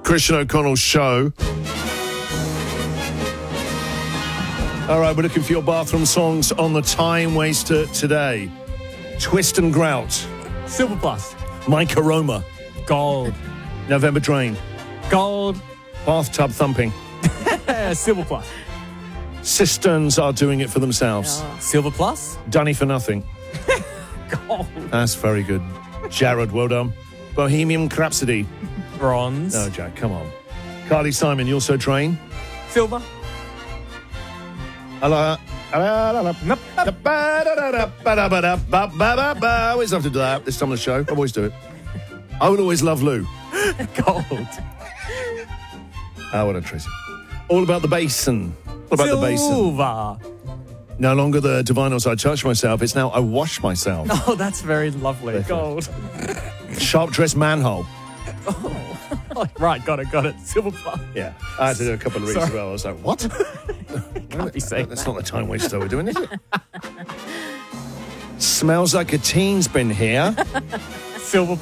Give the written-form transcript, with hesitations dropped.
Christian O'Connell's show. All right, we're looking for your bathroom songs on the Time Waster today. Twist and Grout. Silver Plus. Mike Aroma. Gold. November Drain. Gold. Bathtub Thumping. Silver Plus. Cisterns Are Doing It For Themselves. Silver Plus. Dunny for Nothing. Gold. That's very good. Jared, well done. Bohemian Rhapsody. Bronze. No, Jack, come on. Carly Simon, You Also Drain. Silver. I always have to do that this time of the show. I always do it. I Will Always Love Lou. Gold. What a Tracy. All About the Basin. What about the basin? Silver. No longer the divinals I touch myself. It's now I wash myself. Oh, that's very lovely. Gold. Sharp Dressed Manhole. Oh, right, got it. Silver Plus. Yeah. I had to do a couple of reads as well. I was like, what? Can't be saying That's that. not the Time Waster we're doing, is it? Smells Like a Teen's Been Here. Silver